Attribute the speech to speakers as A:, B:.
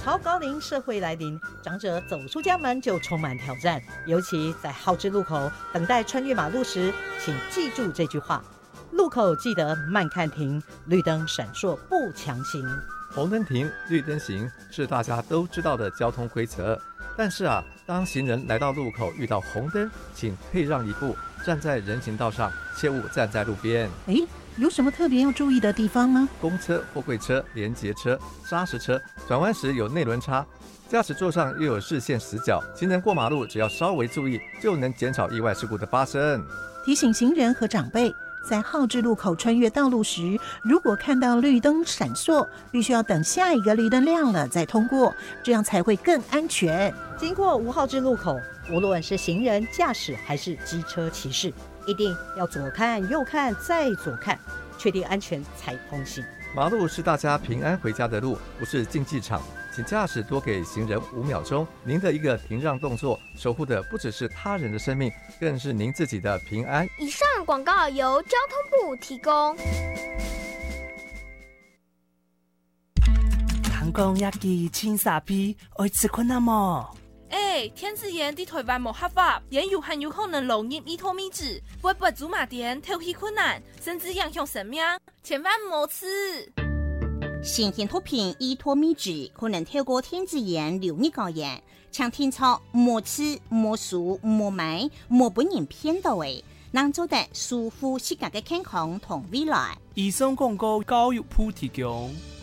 A: 超高龄社会来临，长者走出家门就充满挑战。尤其在号志路口等待穿越马路时，请记住这句话：路口记得慢看停，绿灯闪烁不强行。
B: 红灯停，绿灯行是大家都知道的交通规则。但是当行人来到路口遇到红灯，请退让一步，站在人行道上，切勿站在路边。
C: 有什么特别要注意的地方吗？
B: 公车、货柜车、连结车、砂石车转弯时有内轮差，驾驶座上又有视线死角，行人过马路只要稍微注意，就能减少意外事故的发生。
C: 提醒行人和长辈，在号志路口穿越道路时，如果看到绿灯闪烁，必须要等下一个绿灯亮了再通过，这样才会更安全。
A: 经过5号志路口，无论是行人、驾驶还是机车骑士，一定要左看右看再左看，确定安全才通行。
B: 马路是大家平安回家的路，不是竞技场，请驾驶多给行人5秒钟。您的一个停让动作，守护的不只是他人的生命，更是您自己的平安。
D: 以上广告由交通部提供。
E: 唐公亚基青沙皮，爱吃困难么？
F: 天子盐伫台湾无合法，盐有含有可能溶入伊托米脂，会不祖马店挑起困难，甚至影响生命，千万莫吃。
G: 新型毒品伊托米脂可能透过天子盐流入高盐，请听操莫吃、莫数、莫买、莫本人骗到的，能做得舒服适合嘅健康同未来。
E: 以上广告教育部提供。